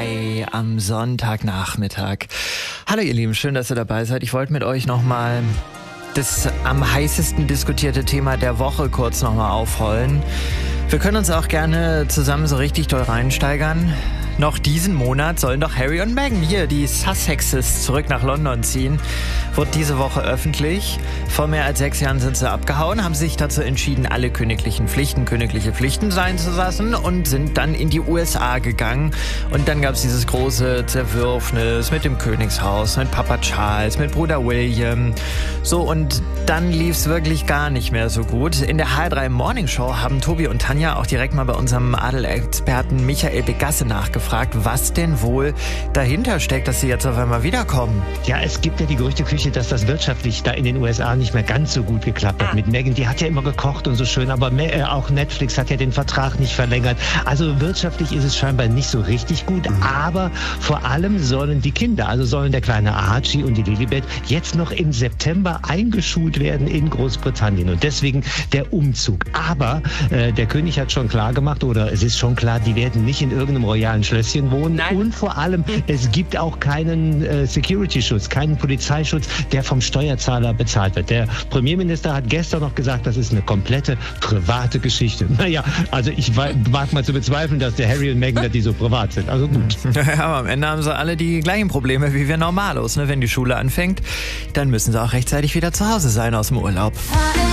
Hi am Sonntagnachmittag. Hallo ihr Lieben, schön, dass ihr dabei seid. Ich wollte mit euch nochmal das am heißesten diskutierte Thema der Woche kurz nochmal aufrollen. Wir können uns auch gerne zusammen so richtig doll reinsteigern. Noch diesen Monat sollen doch Harry und Meghan, hier die Sussexes, zurück nach London ziehen. Wird diese Woche öffentlich. Vor mehr als 6 Jahren sind sie abgehauen, haben sich dazu entschieden, alle königliche Pflichten sein zu lassen und sind dann in die USA gegangen. Und dann gab es dieses große Zerwürfnis mit dem Königshaus, mit Papa Charles, mit Bruder William. So, und dann lief es wirklich gar nicht mehr so gut. In der HR3 Morning Show haben Tobi und Tanja auch direkt mal bei unserem Adelexperten Michael Begasse nachgefragt, was denn wohl dahinter steckt, dass sie jetzt auf einmal wiederkommen. Ja, es gibt ja die Gerüchteküche, dass das wirtschaftlich da in den USA nicht mehr ganz so gut geklappt hat mit Meghan. Die hat ja immer gekocht und so schön, aber auch Netflix hat ja den Vertrag nicht verlängert. Also wirtschaftlich ist es scheinbar nicht so richtig gut, aber vor allem sollen die Kinder, also sollen der kleine Archie und die Lilibet jetzt noch im September eingeschult werden in Großbritannien und deswegen der Umzug. Aber der König hat schon klar gemacht, oder es ist schon klar, die werden nicht in irgendeinem royalen Schlösschen wohnen. Nein. Und vor allem, es gibt auch keinen Security-Schutz, keinen Polizeischutz, der vom Steuerzahler bezahlt wird. Der Premierminister hat gestern noch gesagt, das ist eine komplette private Geschichte. Naja, also ich mag mal zu bezweifeln, dass der Harry und Meghan, die so privat sind. Also gut. Ja, aber am Ende haben sie alle die gleichen Probleme wie wir Normalos. Ne? Wenn die Schule anfängt, dann müssen sie auch rechtzeitig wieder zu Hause sein aus dem Urlaub.